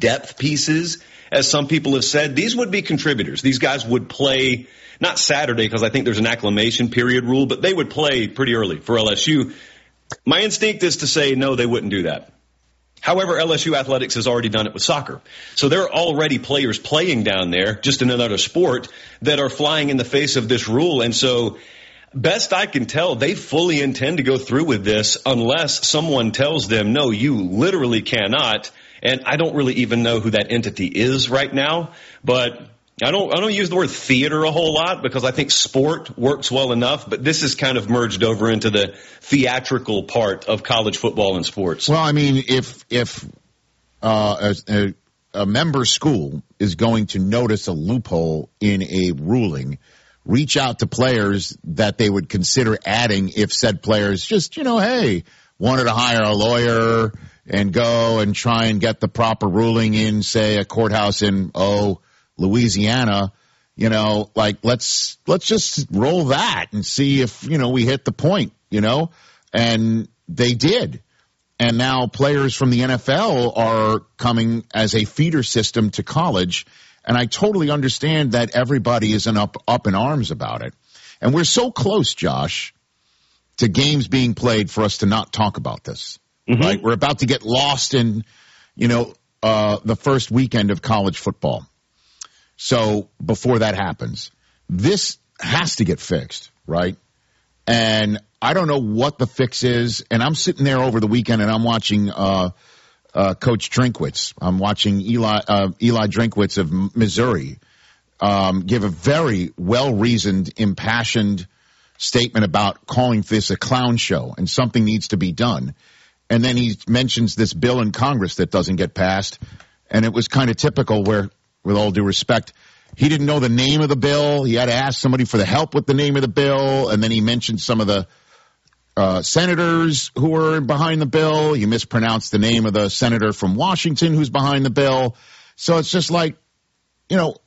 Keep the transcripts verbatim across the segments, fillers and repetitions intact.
depth pieces, as some people have said. These would be contributors. These guys would play, not Saturday because I think there's an acclimation period rule, but they would play pretty early for L S U. My instinct is to say, no, they wouldn't do that. However, L S U Athletics has already done it with soccer. So there are already players playing down there, just in another sport, that are flying in the face of this rule. And so best I can tell, they fully intend to go through with this unless someone tells them, no, you literally cannot. And I don't really even know who that entity is right now. But I don't I don't use the word theater a whole lot because I think sport works well enough. But this is kind of merged over into the theatrical part of college football and sports. Well, I mean, if if uh, a, a member school is going to notice a loophole in a ruling, reach out to players that they would consider adding if said players just, you know, hey, wanted to hire a lawyer and go and try and get the proper ruling in, say, a courthouse in, oh, Louisiana, you know, like let's let's just roll that and see if, you know, we hit the point, you know, and they did. And now players from the N F L are coming as a feeder system to college. And I totally understand that everybody isn't up, up in arms about it. And we're so close, Josh, to games being played for us to not talk about this. Mm-hmm. Right? We're about to get lost in, you know, uh, the first weekend of college football. So before that happens, this has to get fixed, right? And I don't know what the fix is. And I'm sitting there over the weekend and I'm watching uh, uh, Coach Drinkwitz. I'm watching Eli uh, Eli Drinkwitz of Missouri um, give a very well-reasoned, impassioned statement about calling this a clown show and something needs to be done. And then he mentions this bill in Congress that doesn't get passed. And it was kind of typical where, with all due respect, he didn't know the name of the bill. He had to ask somebody for the help with the name of the bill. And then he mentioned some of the uh, senators who were behind the bill. He mispronounced the name of the senator from Washington who's behind the bill. So it's just like, you know,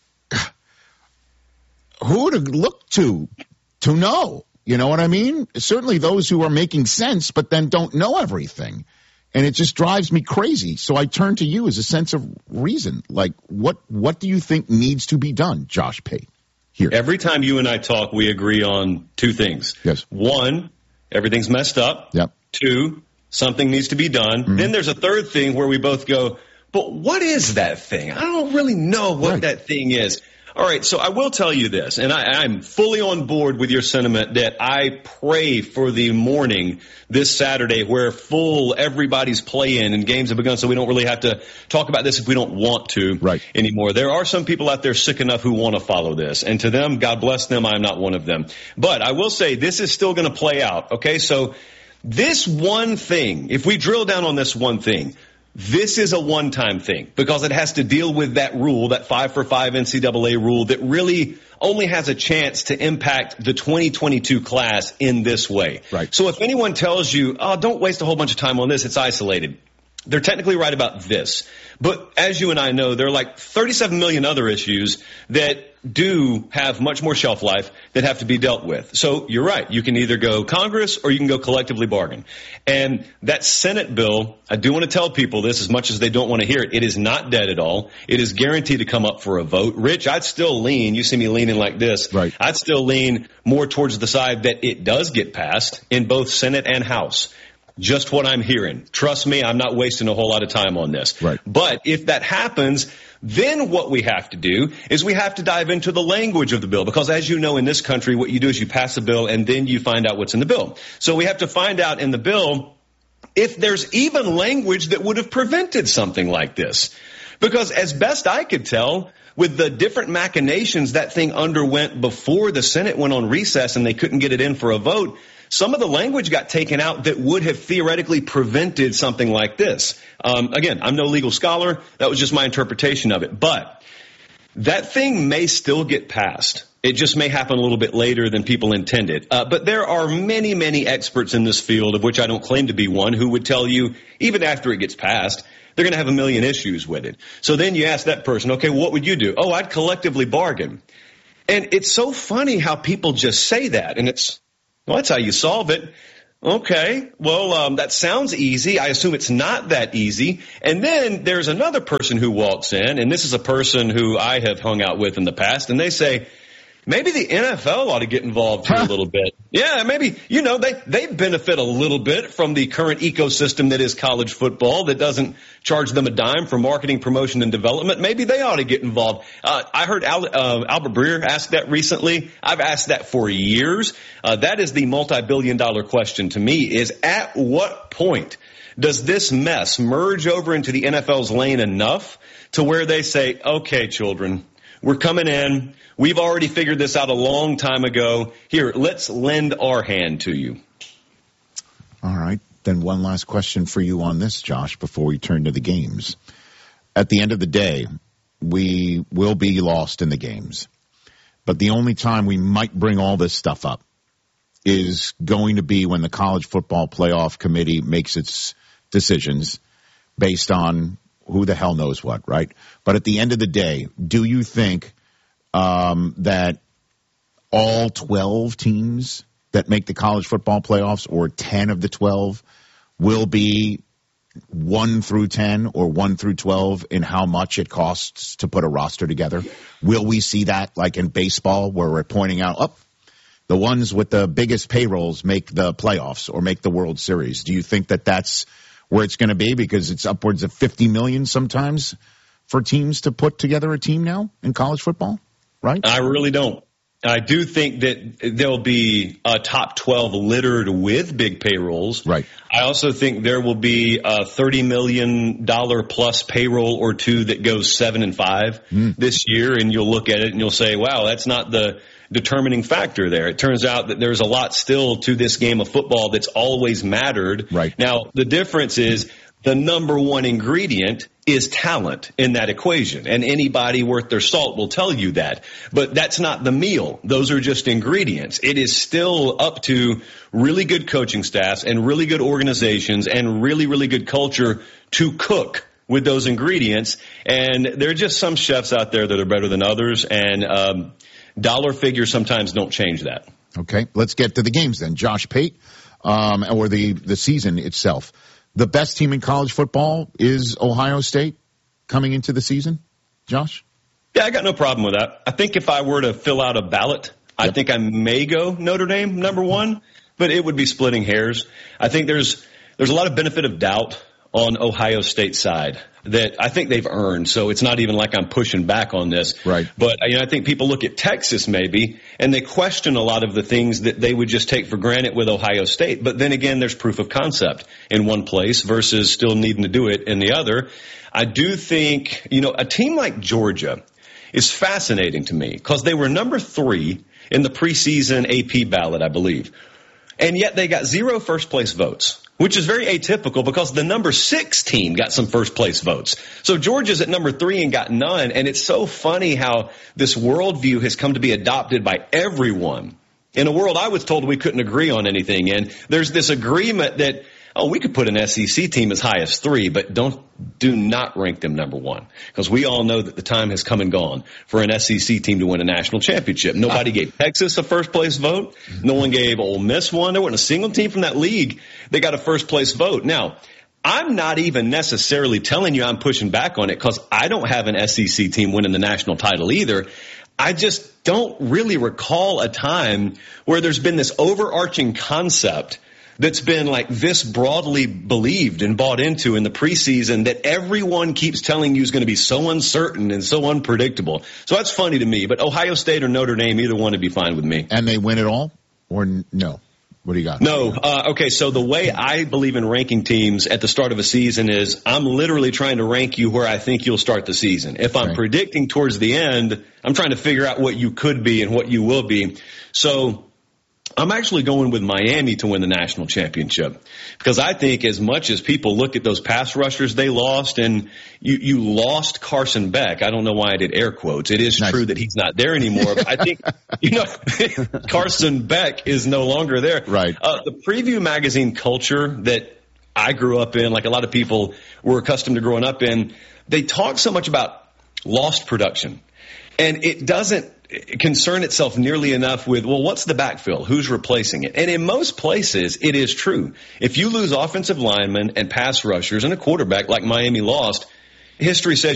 who to look to to know? You know what I mean? Certainly those who are making sense but then don't know everything. And it just drives me crazy. So I turn to you as a sense of reason. Like, what what do you think needs to be done, Josh Pate? Here. Every time you and I talk, we agree on two things. Yes. One, everything's messed up. Yep. Two, something needs to be done. Mm-hmm. Then there's a third thing where we both go, but what is that thing? I don't really know what right. that thing is. All right, so I will tell you this, and I, I'm fully on board with your sentiment that I pray for the morning this Saturday where full everybody's playing and games have begun, so we don't really have to talk about this if we don't want to right. anymore. There are some people out there sick enough who want to follow this, and to them, God bless them, I'm not one of them. But I will say this is still going to play out, okay? So this one thing, if we drill down on this one thing, this is a one-time thing because it has to deal with that rule, that five for five N C double A rule that really only has a chance to impact the twenty twenty-two class in this way. Right. So if anyone tells you, oh, don't waste a whole bunch of time on this, it's isolated, they're technically right about this. But as you and I know, there are like thirty-seven million other issues that do have much more shelf life that have to be dealt with. So you're right. You can either go Congress or you can go collectively bargain. And that Senate bill, I do want to tell people this as much as they don't want to hear it. It is not dead at all. It is guaranteed to come up for a vote. Rich, I'd still lean, you see me leaning like this, right. I'd still lean more towards the side that it does get passed in both Senate and House. Just what I'm hearing. Trust me, I'm not wasting a whole lot of time on this. Right. But if that happens, then what we have to do is we have to dive into the language of the bill. Because as you know, in this country, what you do is you pass a bill and then you find out what's in the bill. So we have to find out in the bill if there's even language that would have prevented something like this. Because as best I could tell, with the different machinations that thing underwent before the Senate went on recess and they couldn't get it in for a vote, some of the language got taken out that would have theoretically prevented something like this. Um, again, I'm no legal scholar. That was just my interpretation of it. But that thing may still get passed. It just may happen a little bit later than people intended. Uh, but there are many, many experts in this field, of which I don't claim to be one, who would tell you, even after it gets passed, they're going to have a million issues with it. So then you ask that person, okay, what would you do? Oh, I'd collectively bargain. And it's so funny how people just say that. And it's, well, that's how you solve it. Okay, well, um, that sounds easy. I assume it's not that easy. And then there's another person who walks in, and this is a person who I have hung out with in the past, and they say, maybe the N F L ought to get involved here huh? a little bit. Yeah, maybe, you know, they, they benefit a little bit from the current ecosystem that is college football that doesn't charge them a dime for marketing, promotion, and development. Maybe they ought to get involved. Uh, I heard Al, uh, Albert Breer ask that recently. I've asked that for years. Uh, that is the multi-billion dollar question to me, is at what point does this mess merge over into the N F L's lane enough to where they say, okay, children, we're coming in. We've already figured this out a long time ago. Here, let's lend our hand to you. All right. Then one last question for you on this, Josh, before we turn to the games. At the end of the day, we will be lost in the games. But the only time we might bring all this stuff up is going to be when the College Football Playoff Committee makes its decisions based on who the hell knows what, right? But at the end of the day, do you think um, that all twelve teams that make the college football playoffs, or ten of the twelve, will be one through ten or one through twelve in how much it costs to put a roster together? Will we see that like in baseball where we're pointing out, oh, the ones with the biggest payrolls make the playoffs or make the World Series? Do you think that that's where it's going to be, because it's upwards of fifty million sometimes for teams to put together a team now in college football, right? I really don't. I do think that there'll be a top twelve littered with big payrolls. Right. I also think there will be a thirty million dollars plus payroll or two that goes seven and five mm. this year, and you'll look at it and you'll say, wow, that's not the determining factor there. It turns out that there's a lot still to this game of football that's always mattered. Right. Now, the difference is the number one ingredient is talent in that equation, and anybody worth their salt will tell you that. But that's not the meal. Those are just ingredients. It is still up to really good coaching staffs and really good organizations and really, really good culture to cook with those ingredients. And there are just some chefs out there that are better than others, and um, dollar figures sometimes don't change that. Okay, let's get to the games then. Josh Pate, um, or the, the season itself. The best team in college football is Ohio State coming into the season, Josh? Yeah, I got no problem with that. I think if I were to fill out a ballot, I yep. think I may go Notre Dame number one, but it would be splitting hairs. I think there's there's a lot of benefit of doubt on Ohio State's side that I think they've earned. So it's not even like I'm pushing back on this. Right. But you know, I think people look at Texas maybe and they question a lot of the things that they would just take for granted with Ohio State. But then again, there's proof of concept in one place versus still needing to do it in the other. I do think, you know, a team like Georgia is fascinating to me because they were number three in the preseason A P ballot, I believe. And yet they got zero first place votes, which is very atypical because the number six team got some first place votes. So Georgia's at number three and got none. And it's so funny how this worldview has come to be adopted by everyone in a world I was told we couldn't agree on anything. And there's this agreement that, oh, we could put an S E C team as high as three, but don't, do not rank them number one. Because we all know that the time has come and gone for an S E C team to win a national championship. Nobody gave Texas a first place vote. No one gave Ole Miss one. There wasn't a single team from that league that got a first place vote. Now, I'm not even necessarily telling you I'm pushing back on it because I don't have an S E C team winning the national title either. I just don't really recall a time where there's been this overarching concept that's been like this broadly believed and bought into in the preseason that everyone keeps telling you is going to be so uncertain and so unpredictable. So that's funny to me. But Ohio State or Notre Dame, either one would be fine with me. And they win it all? Or no? What do you got? No. Uh, okay, so the way I believe in ranking teams at the start of a season is I'm literally trying to rank you where I think you'll start the season. If I'm okay. predicting towards the end, I'm trying to figure out what you could be and what you will be. So I'm actually going with Miami to win the national championship because I think as much as people look at those pass rushers they lost, and you, you lost Carson Beck. I don't know why I did air quotes. It is nice. True that he's not there anymore. But I think, you know, Carson Beck is no longer there. Right. Uh, the Preview magazine culture that I grew up in, like a lot of people were accustomed to growing up in, they talk so much about lost production. And it doesn't concern itself nearly enough with, well, what's the backfill? Who's replacing it? And in most places, it is true. If you lose offensive linemen and pass rushers and a quarterback like Miami lost, history says